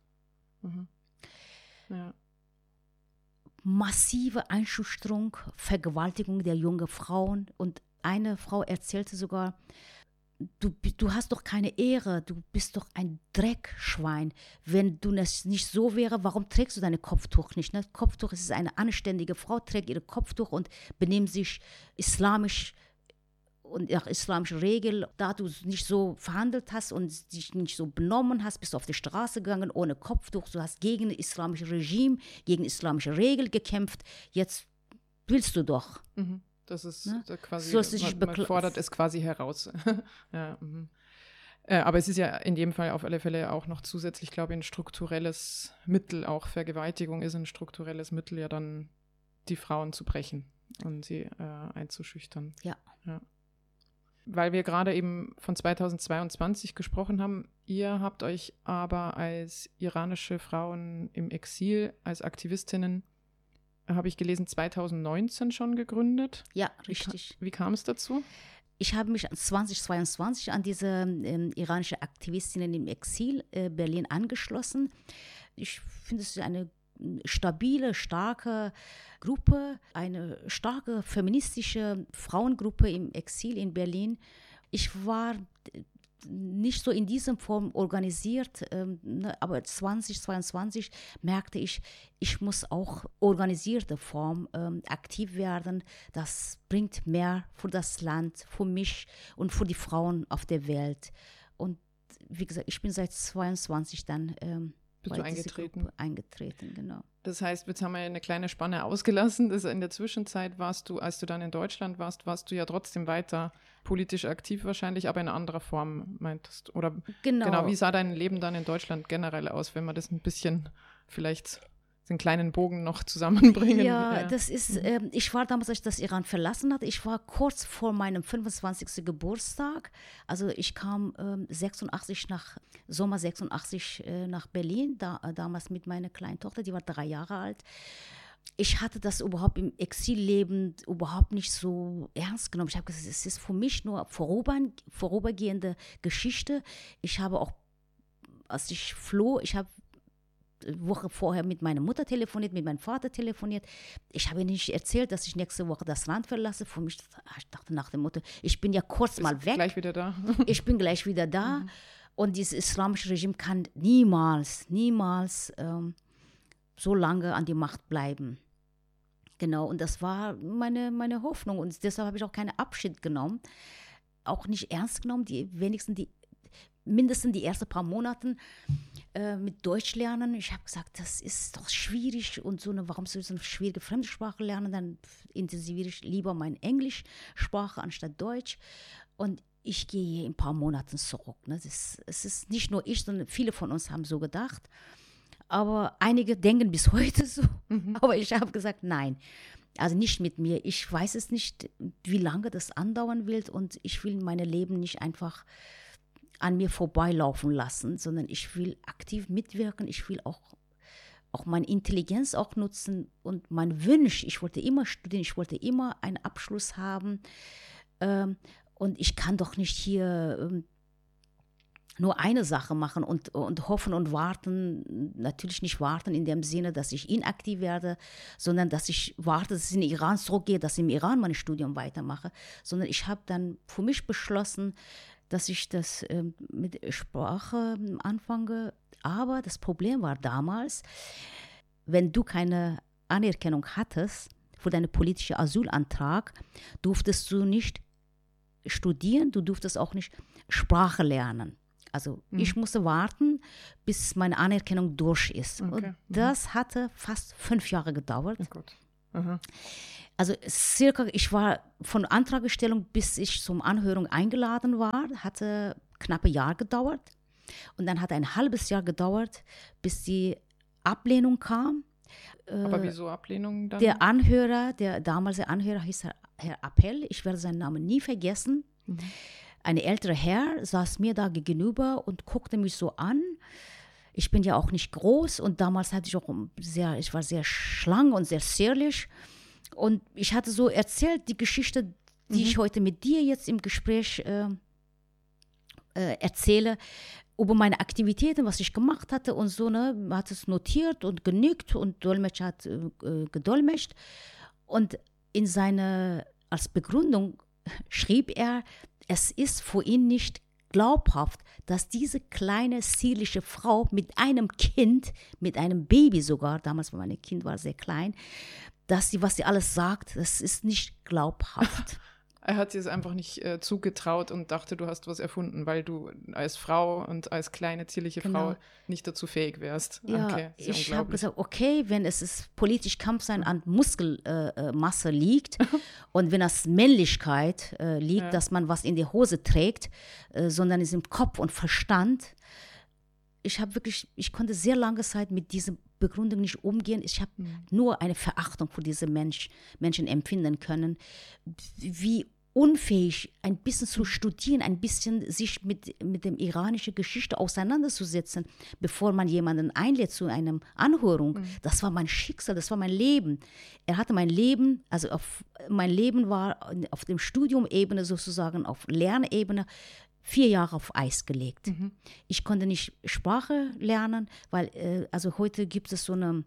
Ja. Massive Einschüchterung, Vergewaltigung der jungen Frauen. Und eine Frau erzählte sogar, du hast doch keine Ehre, du bist doch ein Dreckschwein. Wenn du es nicht so wäre, warum trägst du dein Kopftuch nicht? Ne? Kopftuch ist eine anständige Frau, trägt ihr Kopftuch und benimmt sich islamisch und nach islamischer Regel. Da du nicht so verhandelt hast und dich nicht so benommen hast, bist du auf die Straße gegangen ohne Kopftuch. Du hast gegen das islamische Regime, gegen islamische Regeln gekämpft. Jetzt willst du doch. Das ist ne? quasi, so, man fordert es quasi heraus. Ja, aber es ist ja in jedem Fall auf alle Fälle auch noch zusätzlich, glaube ich, ein strukturelles Mittel, auch Vergewaltigung ist ein strukturelles Mittel, ja dann die Frauen zu brechen und sie einzuschüchtern. Ja. Weil wir gerade eben von 2022 gesprochen haben, ihr habt euch aber als iranische Frauen im Exil, als Aktivistinnen, habe ich gelesen, 2019 schon gegründet. Ja, richtig. Wie kam es dazu? Ich habe mich 2022 an diese iranische Aktivistinnen im Exil Berlin angeschlossen. Ich finde, es ist eine stabile, starke Gruppe, eine starke feministische Frauengruppe im Exil in Berlin. Ich war nicht so in dieser Form organisiert, aber 2022 merkte ich, ich muss auch organisierte Form aktiv werden. Das bringt mehr für das Land, für mich und für die Frauen auf der Welt. Und wie gesagt, ich bin seit 22 dann bist du eingetreten? Eingetreten, genau. Das heißt, jetzt haben wir eine kleine Spanne ausgelassen. Das in der Zwischenzeit warst du, als du dann in Deutschland warst du ja trotzdem weiter politisch aktiv wahrscheinlich, aber in anderer Form, meintest. Oder genau, wie sah dein Leben dann in Deutschland generell aus, wenn man das ein bisschen vielleicht den kleinen Bogen noch zusammenbringen? Ja, das ist, ich war damals, als ich das Iran verlassen hatte, ich war kurz vor meinem 25. Geburtstag. Also ich kam Sommer 86 nach Berlin, damals mit meiner kleinen Tochter, die war 3 Jahre alt. Ich hatte das überhaupt im Exilleben überhaupt nicht so ernst genommen. Ich habe gesagt, es ist für mich nur vorübergehende Geschichte. Ich habe auch, als ich floh, ich habe Woche vorher mit meiner Mutter telefoniert, mit meinem Vater telefoniert. Ich habe ihnen nicht erzählt, dass ich nächste Woche das Land verlasse. Für mich, ich dachte nach dem Motto, ich bin ja kurz mal weg. Gleich wieder da. Ich bin gleich wieder da. Und dieses islamische Regime kann niemals so lange an die Macht bleiben. Genau, und das war meine Hoffnung. Und deshalb habe ich auch keinen Abschied genommen. Auch nicht ernst genommen, mindestens die ersten paar Monate mit Deutsch lernen. Ich habe gesagt, das ist doch schwierig und warum soll ich so eine schwierige Fremdsprache lernen? Dann intensiviere ich lieber meine Englischsprache anstatt Deutsch. Und ich gehe hier in ein paar Monaten zurück. Ne? Es ist nicht nur ich, sondern viele von uns haben so gedacht. Aber einige denken bis heute so. Aber ich habe gesagt, nein. Also nicht mit mir. Ich weiß es nicht, wie lange das andauern wird und ich will mein Leben nicht einfach an mir vorbeilaufen lassen, sondern ich will aktiv mitwirken. Ich will auch meine Intelligenz auch nutzen und mein Wunsch. Ich wollte immer studieren, ich wollte immer einen Abschluss haben. Und ich kann doch nicht hier nur eine Sache machen und hoffen und warten, natürlich nicht warten in dem Sinne, dass ich inaktiv werde, sondern dass ich warte, dass ich in den Iran zurückgehe, dass ich im Iran mein Studium weitermache, sondern ich habe dann für mich beschlossen, dass ich das mit Sprache anfange, aber das Problem war damals, wenn du keine Anerkennung hattest für deinen politischen Asylantrag, durftest du nicht studieren, du durftest auch nicht Sprache lernen. Also ich musste warten, bis meine Anerkennung durch ist. Okay. Und das hatte fast 5 Jahre gedauert. Oh Gott. Also ich war von Antragstellung bis ich zum Anhörung eingeladen war, hatte knapp ein Jahr gedauert. Und dann hat ein halbes Jahr gedauert, bis die Ablehnung kam. Aber wieso Ablehnung dann? Der damalige Anhörer hieß Herr Appel, ich werde seinen Namen nie vergessen. Ein älterer Herr saß mir da gegenüber und guckte mich so an. Ich bin ja auch nicht groß und damals hatte ich ich war sehr schlank und sehr zierlich. Und ich hatte so erzählt, die Geschichte, die ich heute mit dir jetzt im Gespräch erzähle, über meine Aktivitäten, was ich gemacht hatte und so, ne, hat es notiert und genickt und Dolmetscher hat gedolmetscht. Und als Begründung schrieb er, es ist für ihn nicht glaubhaft, dass diese kleine, zierliche Frau mit einem Kind, mit einem Baby sogar, damals war mein Kind war sehr klein, was sie alles sagt, das ist nicht glaubhaft. Er hat dir es einfach nicht zugetraut und dachte, du hast was erfunden, weil du als Frau und als kleine, zierliche Frau nicht dazu fähig wärst. Ja, okay, ich habe gesagt, okay, wenn es ist politisch Kampf sein an Muskelmasse liegt und wenn das Männlichkeit liegt, dass man was in die Hose trägt, sondern es im Kopf und Verstand. Ich konnte sehr lange Zeit mit dieser Begründung nicht umgehen. Ich habe nur eine Verachtung für diese Menschen empfinden können, wie unfähig, ein bisschen zu studieren, ein bisschen sich mit der iranischen Geschichte auseinanderzusetzen, bevor man jemanden einlädt zu einer Anhörung. Das war mein Schicksal, das war mein Leben. Er hatte mein Leben, mein Leben war auf dem Studiumebene sozusagen, auf Lernebene, 4 Jahre auf Eis gelegt. Ich konnte nicht Sprache lernen, weil heute gibt es so eine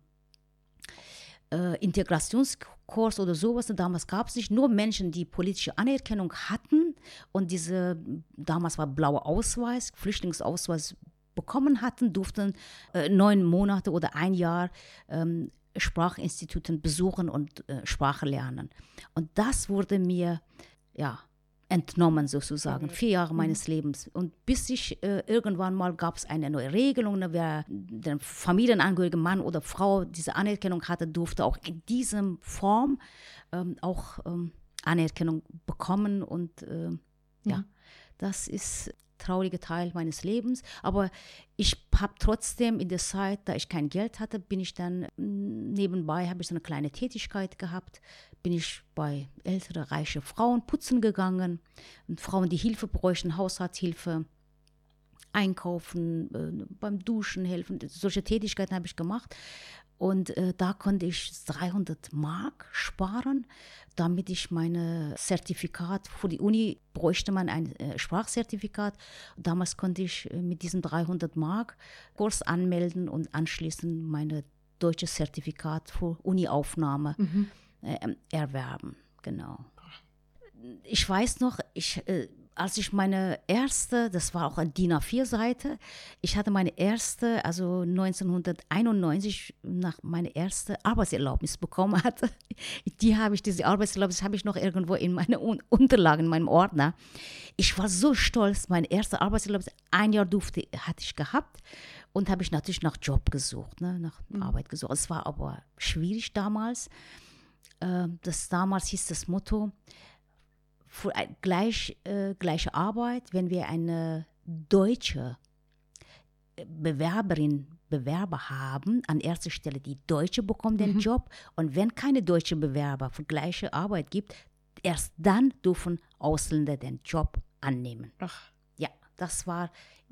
Integrationskurs oder sowas. Damals gab es nicht nur Menschen, die politische Anerkennung hatten und damals war blauer Ausweis, Flüchtlingsausweis bekommen hatten, durften 9 Monate oder 1 Jahr Sprachinstituten besuchen und Sprache lernen. Und das wurde mir, entnommen sozusagen, 4 Jahre meines Lebens. Und bis irgendwann mal gab es eine neue Regelung, wer der familienangehörige Mann oder Frau diese Anerkennung hatte, durfte auch in diesem Form auch Anerkennung bekommen. Und das ist trauriger Teil meines Lebens. Aber ich habe trotzdem in der Zeit, da ich kein Geld hatte, bin ich dann nebenbei, habe ich so eine kleine Tätigkeit gehabt, bin ich bei älteren, reichen Frauen putzen gegangen. Und Frauen, die Hilfe bräuchten, Haushaltshilfe, einkaufen, beim Duschen helfen. Solche Tätigkeiten habe ich gemacht. Und da konnte ich 300 Mark sparen, damit ich mein Zertifikat, für die Uni bräuchte man ein Sprachzertifikat. Damals konnte ich mit diesen 300 Mark Kurs anmelden und anschließend mein deutsches Zertifikat für Uni-Aufnahme erwerben. Genau. Ich weiß noch, als ich meine erste, das war auch eine DIN A4-Seite, ich hatte meine erste, also 1991, nach meine erste Arbeitserlaubnis bekommen hatte. Diese Arbeitserlaubnis habe ich noch irgendwo in meinen Unterlagen, in meinem Ordner. Ich war so stolz, meine erste Arbeitserlaubnis, 1 Jahr hatte ich gehabt und habe ich natürlich nach Job gesucht, nach Arbeit gesucht. Es war aber schwierig damals. Damals hieß das Motto, für gleiche Arbeit, wenn wir eine deutsche Bewerber haben, an erster Stelle die Deutsche bekommt den Job und wenn keine deutsche Bewerber für gleiche Arbeit gibt, erst dann dürfen Ausländer den Job annehmen. Ach. Ja, das war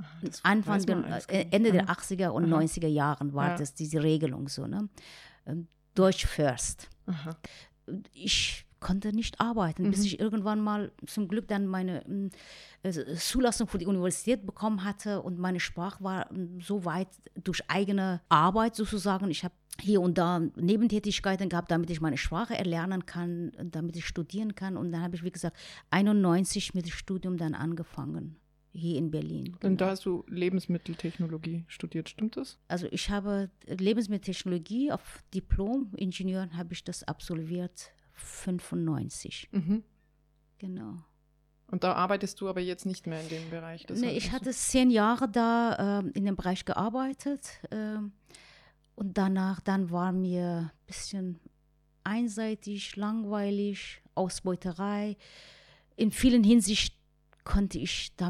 Ende der 80er und 90er Jahren war das diese Regelung so, ne? Deutsch first. Aha. Ich konnte nicht arbeiten, bis ich irgendwann mal zum Glück dann meine Zulassung für die Universität bekommen hatte und meine Sprache war so weit durch eigene Arbeit sozusagen. Ich habe hier und da Nebentätigkeiten gehabt, damit ich meine Sprache erlernen kann, damit ich studieren kann. Und dann habe ich, wie gesagt, 91 mit dem Studium dann angefangen. Hier in Berlin. Und da hast du Lebensmitteltechnologie studiert, stimmt das? Also ich habe Lebensmitteltechnologie auf Diplom-Ingenieur habe ich das absolviert, 95. Genau. Und da arbeitest du aber jetzt nicht mehr in dem Bereich? Nee, ich hatte 10 Jahre da in dem Bereich gearbeitet und dann war mir ein bisschen einseitig, langweilig, Ausbeuterei. In vielen Hinsichten konnte ich damit